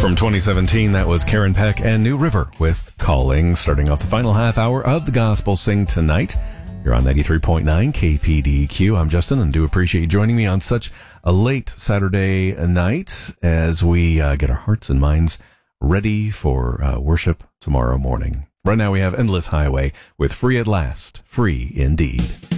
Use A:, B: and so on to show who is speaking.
A: From 2017, that was Karen Peck and New River with Calling, starting off the final half hour of the Gospel Sing tonight. You're on 93.9 KPDQ. I'm Justin, and do appreciate you joining me on such a late Saturday night as we get our hearts and minds ready for worship tomorrow morning. Right now we have Endless Highway with Free at Last, Free Indeed.